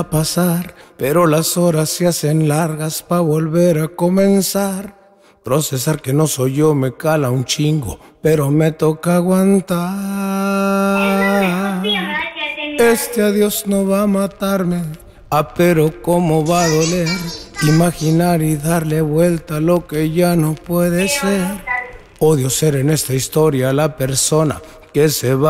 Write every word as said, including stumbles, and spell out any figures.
a pasar, pero las horas se hacen largas pa' volver a comenzar. Procesar que no soy yo me cala un chingo, pero me toca aguantar. Este adiós no va a matarme, ah, pero cómo va a doler. Imaginar y darle vuelta a lo que ya no puede ser. Odio ser en esta historia la persona que se va